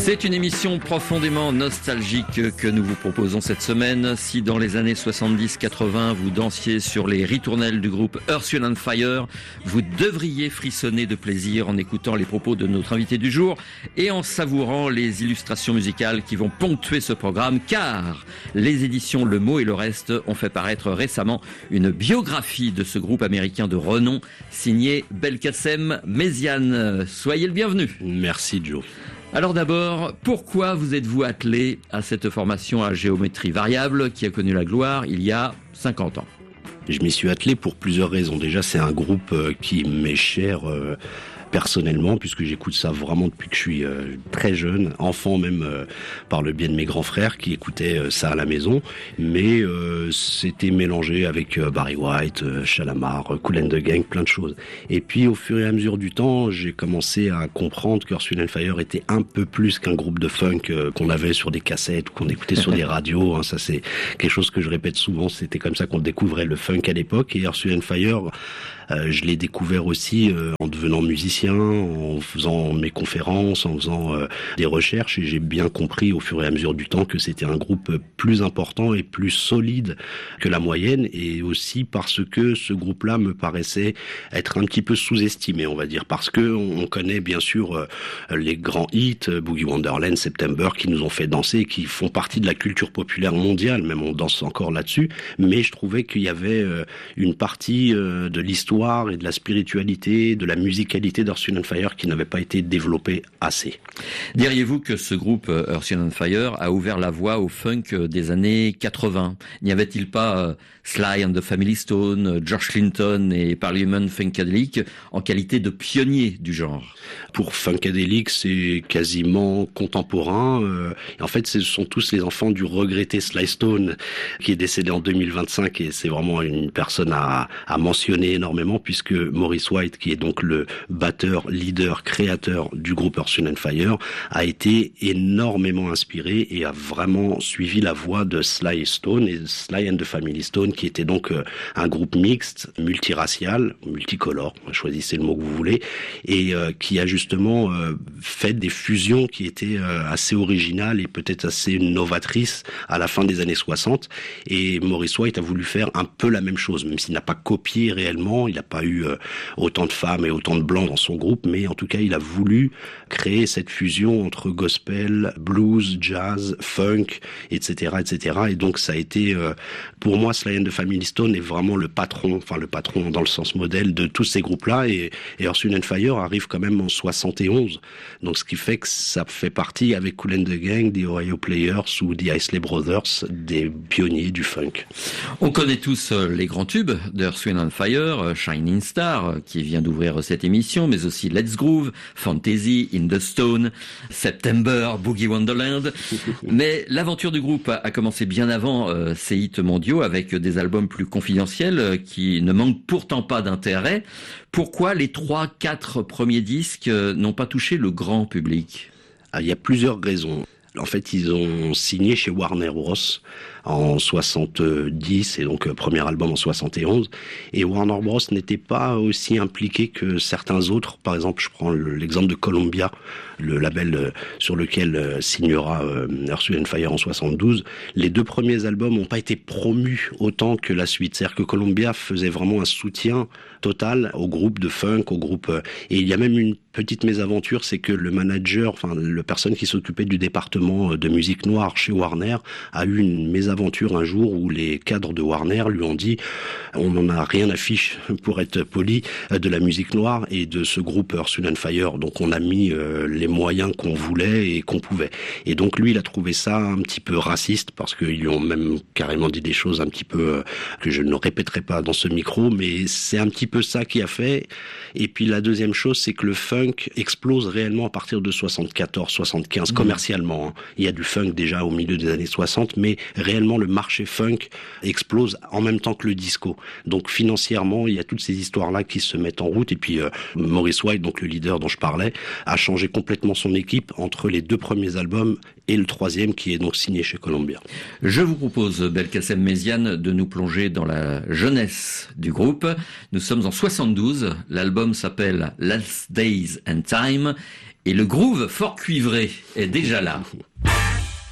C'est une émission profondément nostalgique que nous vous proposons cette semaine. Si dans les années 70-80, vous dansiez sur les ritournelles du groupe Earth, Wind & Fire, vous devriez frissonner de plaisir en écoutant les propos de notre invité du jour et en savourant les illustrations musicales qui vont ponctuer ce programme, car les éditions Le Mot et le Reste ont fait paraître récemment une biographie de ce groupe américain de renom, signée Belkacem Méziane. Soyez le bienvenu. Merci Joe. Alors d'abord, pourquoi vous êtes-vous attelé à cette formation à géométrie variable qui a connu la gloire il y a 50 ans ? Je m'y suis attelé pour plusieurs raisons. Déjà, c'est un groupe qui m'est cher personnellement, puisque j'écoute ça vraiment depuis que je suis très jeune, enfant même, par le biais de mes grands frères qui écoutaient ça à la maison. Mais c'était mélangé avec Barry White, Shalamar, Kool and the Gang, plein de choses. Et puis au fur et à mesure du temps, j'ai commencé à comprendre que Earth, Wind & Fire était un peu plus qu'un groupe de funk qu'on avait sur des cassettes ou qu'on écoutait sur des radios. Ça, c'est quelque chose que je répète souvent. C'était comme ça qu'on découvrait le funk à l'époque. Et Earth, Wind & Fire, je l'ai découvert aussi en devenant musicien, en faisant mes conférences, en faisant des recherches, et j'ai bien compris au fur et à mesure du temps que c'était un groupe plus important et plus solide que la moyenne, et aussi parce que ce groupe-là me paraissait être un petit peu sous-estimé, on va dire, parce que on connaît bien sûr les grands hits, Boogie Wonderland, September, qui nous ont fait danser, qui font partie de la culture populaire mondiale, même on danse encore là-dessus, mais je trouvais qu'il y avait une partie de l'histoire et de la spiritualité, de la musicalité d'Earth, Wind & Fire qui n'avait pas été développée assez. Diriez-vous que ce groupe Earth, Wind & Fire a ouvert la voie au funk des années 80 ? N'y avait-il pas Sly and the Family Stone, George Clinton et Parliament Funkadelic en qualité de pionniers du genre ? Pour Funkadelic, c'est quasiment contemporain. Et en fait, ce sont tous les enfants du regretté Sly Stone qui est décédé en 2025, et c'est vraiment une personne à mentionner énormément, puisque Maurice White, qui est donc le batteur, leader, créateur du groupe Earth, Wind & Fire, a été énormément inspiré et a vraiment suivi la voie de Sly Stone et Sly and the Family Stone, qui était donc un groupe mixte, multiracial, multicolore, choisissez le mot que vous voulez, et qui a justement fait des fusions qui étaient assez originales et peut-être assez novatrices à la fin des années 60. Et Maurice White a voulu faire un peu la même chose, même s'il n'a pas copié réellement, il n'a pas eu autant de femmes et autant de blancs dans son groupe, mais en tout cas, il a voulu créer cette fusion entre gospel, blues, jazz, funk, etc., etc. Et donc, ça a été, pour moi, Sly and the Family Stone est vraiment le patron dans le sens modèle de tous ces groupes-là. Et Earth, Wind & Fire arrive quand même en 71. Donc, ce qui fait que ça fait partie, avec Kool and the Gang, des Ohio Players ou des Isley Brothers, des pionniers du funk. On connaît tous les grands tubes d'Earth, Wind & Fire, Shining Star, qui vient d'ouvrir cette émission, mais aussi Let's Groove, Fantasy, In the Stone, September, Boogie Wonderland. Mais l'aventure du groupe a commencé bien avant ces hits mondiaux, avec des albums plus confidentiels qui ne manquent pourtant pas d'intérêt. Pourquoi les 3-4 premiers disques n'ont pas touché le grand public ? Il y a plusieurs raisons. En fait, ils ont signé chez Warner Bros. En 70, et donc premier album en 71. Et Warner Bros. N'était pas aussi impliqué que certains autres. Par exemple, je prends l'exemple de Columbia, le label sur lequel signera Earth, Wind & Fire en 72. Les deux premiers albums n'ont pas été promus autant que la suite. C'est-à-dire que Columbia faisait vraiment un soutien total au groupe de funk, au groupe... Et il y a même une petite mésaventure, c'est que le manager, enfin la personne qui s'occupait du département de musique noire chez Warner, a eu une mésaventure un jour où les cadres de Warner lui ont dit on n'en a rien à fiche, pour être poli, de la musique noire et de ce groupe Earth, Wind & Fire, donc on a mis les moyens qu'on voulait et qu'on pouvait. Et donc lui, il a trouvé ça un petit peu raciste, parce qu'ils lui ont même carrément dit des choses un petit peu que je ne répéterai pas dans ce micro, mais c'est un petit peu ça qui a fait. Et puis la deuxième chose, c'est que le funk explose réellement à partir de 74, 75, commercialement. Il y a du funk déjà au milieu des années 60, mais réellement le marché funk explose en même temps que le disco. Donc financièrement, il y a toutes ces histoires-là qui se mettent en route. Et puis Maurice White, donc le leader dont je parlais, a changé complètement son équipe entre les deux premiers albums et le troisième qui est donc signé chez Columbia. Je vous propose, Belkacem Méziane, de nous plonger dans la jeunesse du groupe. Nous sommes en 72, l'album s'appelle Last Days and Time. et le groove fort cuivré est déjà là.